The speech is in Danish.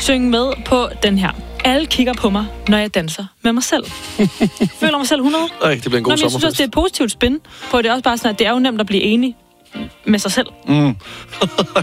synge med på den her. Alle kigger på mig, når jeg danser med mig selv. Føler mig selv 100. Nej, det bliver en god sommerfest. Jeg synes også, det er et positivt spin på. Det er også bare sådan, at det er jo nemt at blive enig med sig selv.